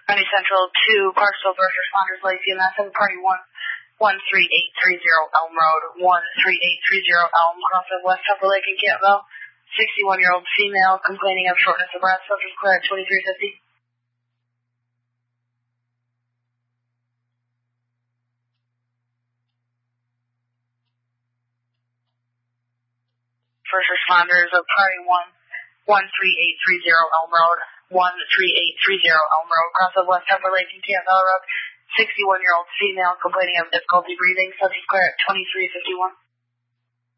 County Central 2, Clarksville, first responders, Lacey, and that's party 13830 Elm Road, 13830 Elm, off of West Upper Lake in Cantville. 61-year-old female complaining of shortness of breath, subject clear at 2350. First responders of party 13830 Elm Road, 13830 Elm Road, across of West Upper Lake and Cantville Road. 61-year-old female complaining of difficulty breathing, subject clear at 2351.